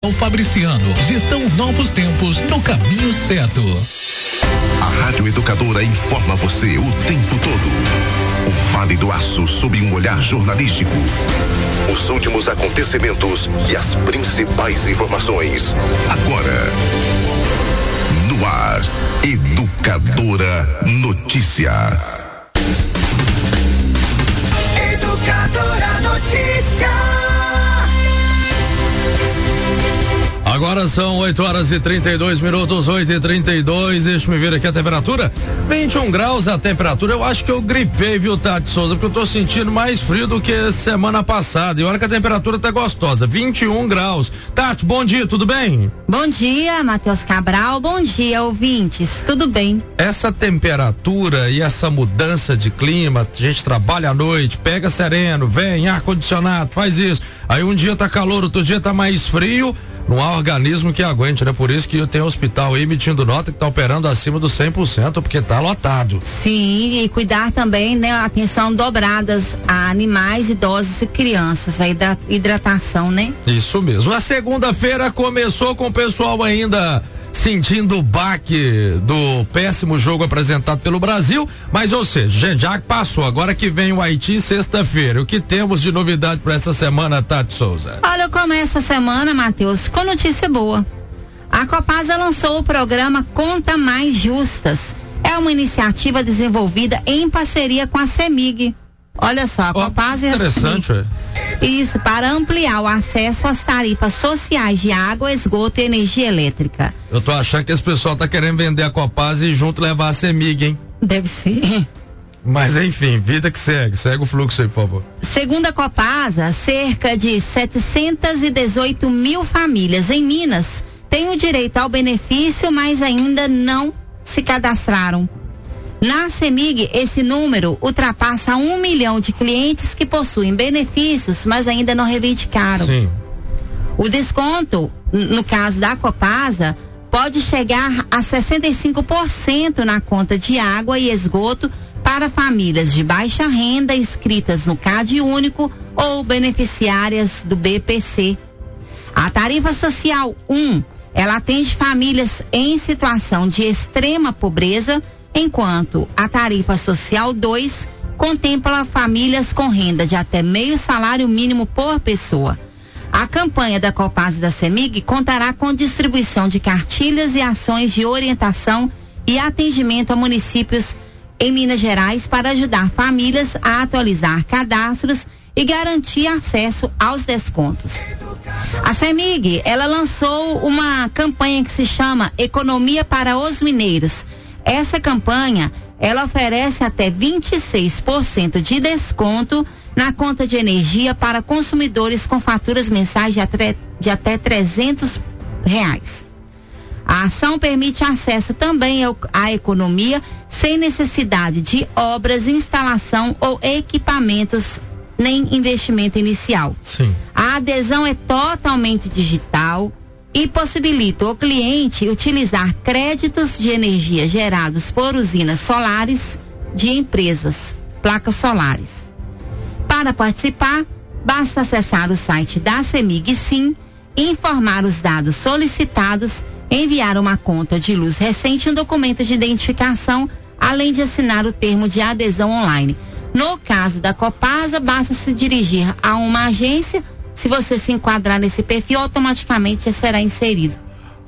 Fabriciano, gestão novos tempos no caminho certo. A Rádio Educadora informa você o tempo todo. O Vale do Aço sob um olhar jornalístico. Os últimos acontecimentos e as principais informações. Agora, no ar, Educadora Notícia. Educadora Notícia. Agora são 8h32, 8h32. Deixa-me ver aqui a temperatura. 21 graus a temperatura. Eu acho que eu gripei, viu, Tati Souza? Porque eu tô sentindo mais frio do que semana passada. E olha que a temperatura tá gostosa. 21 graus. Tati, bom dia, tudo bem? Bom dia, Matheus Cabral. Bom dia, ouvintes. Tudo bem? Essa temperatura e essa mudança de clima, a gente trabalha à noite, pega sereno, vem, ar-condicionado, faz isso. Aí um dia tá calor, outro dia tá mais frio. Não há organismo que aguente, né? Por isso que tem hospital aí emitindo nota que tá operando acima do 100%, porque tá lotado. Sim, e cuidar também, né? Atenção dobradas a animais, idosos e crianças, a hidratação, né? Isso mesmo. A segunda-feira começou com o pessoal ainda sentindo o baque do péssimo jogo apresentado pelo Brasil, mas ou seja, já passou, agora que vem o Haiti sexta-feira. O que temos de novidade para essa semana, Tati Souza? Olha, eu começo a semana, Matheus, com notícia boa. A Copasa lançou o programa Conta Mais Justas. É uma iniciativa desenvolvida em parceria com a CEMIG. Olha só, a Copasa interessante, é isso, para ampliar o acesso às tarifas sociais de água, esgoto e energia elétrica. Eu tô achando que esse pessoal tá querendo vender a Copasa e junto levar a CEMIG, hein? Deve ser. Mas enfim, vida que segue o fluxo aí, por favor. Segundo a Copasa, cerca de 718 mil famílias em Minas têm o direito ao benefício, mas ainda não se cadastraram. Na CEMIG, esse número ultrapassa 1 milhão de clientes que possuem benefícios, mas ainda não reivindicaram. Sim. O desconto, no caso da Copasa, pode chegar a 65% na conta de água e esgoto para famílias de baixa renda inscritas no CAD Único ou beneficiárias do BPC. A tarifa social 1, ela atende famílias em situação de extrema pobreza, enquanto a tarifa social 2 contempla famílias com renda de até meio salário mínimo por pessoa. A campanha da Copasa e da CEMIG contará com distribuição de cartilhas e ações de orientação e atendimento a municípios em Minas Gerais para ajudar famílias a atualizar cadastros e garantir acesso aos descontos. A CEMIG, ela lançou uma campanha que se chama Economia para os Mineiros. Essa campanha, ela oferece até 26% de desconto na conta de energia para consumidores com faturas mensais de até R$300. A ação permite acesso também à economia sem necessidade de obras, instalação ou equipamentos, nem investimento inicial. Sim. A adesão é totalmente digital e possibilita o cliente utilizar créditos de energia gerados por usinas solares de empresas, placas solares. Para participar, basta acessar o site da CEMIG Sim, informar os dados solicitados, enviar uma conta de luz recente e um documento de identificação, além de assinar o termo de adesão online. No caso da Copasa, basta se dirigir a uma agência. Se você se enquadrar nesse perfil, automaticamente será inserido.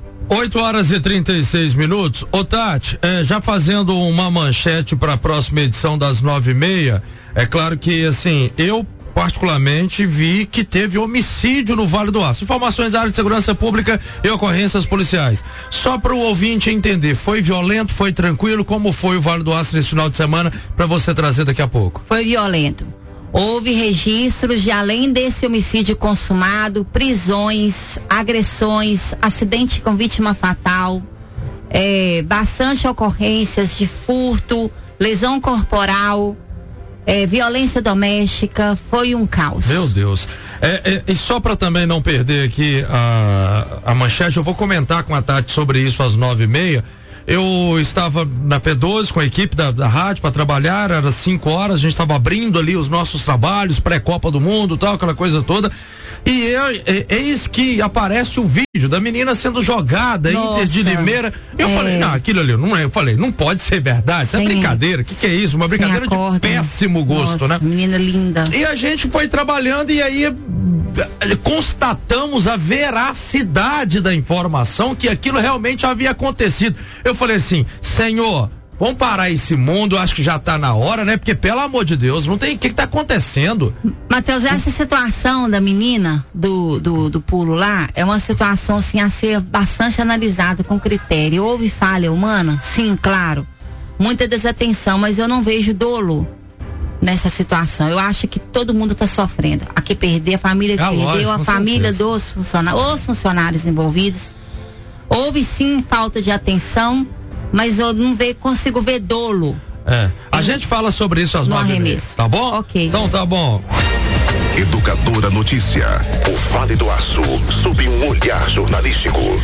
8h36. Ô Tati, já fazendo uma manchete para a próxima edição das 9h30, é claro que assim, eu particularmente vi que teve homicídio no Vale do Aço. Informações da área de segurança pública e ocorrências policiais. Só para o ouvinte entender, foi violento, foi tranquilo? Como foi o Vale do Aço nesse final de semana, para você trazer daqui a pouco? Foi violento. Houve registros de, além desse homicídio consumado, prisões, agressões, acidente com vítima fatal, bastante ocorrências de furto, lesão corporal, violência doméstica. Foi um caos. Meu Deus. E só para também não perder aqui a manchete, eu vou comentar com a Tati sobre isso às 9h30. Eu estava na P12 com a equipe da rádio para trabalhar, era 5 horas, a gente estava abrindo ali os nossos trabalhos, pré-Copa do Mundo, tal, aquela coisa toda. E eis que aparece o vídeo da menina sendo jogada, Inter de Limeira. Eu falei, não, aquilo ali, não é. Eu falei, não pode ser verdade, isso é brincadeira. O que é isso? Uma brincadeira de péssimo gosto, né? Menina linda. E a gente foi trabalhando e aí constatamos a veracidade da informação que aquilo realmente havia acontecido. Eu falei assim, Senhor, vamos parar esse mundo, acho que já tá na hora, né? Porque, pelo amor de Deus, não tem, o que tá acontecendo? Mateus, essa situação da menina do pulo lá é uma situação, assim, a ser bastante analisada com critério. Houve falha humana? Sim, claro. Muita desatenção, mas eu não vejo dolo nessa situação. Eu acho que todo mundo tá sofrendo. A que perdeu, a família que perdeu, lógico, a família dos funcionários envolvidos. Houve sim falta de atenção, mas eu não consigo ver dolo. A gente fala sobre isso às 9h30, tá bom? Ok. Então tá bom. Educadora Notícia, o Vale do Aço, sob um olhar jornalístico.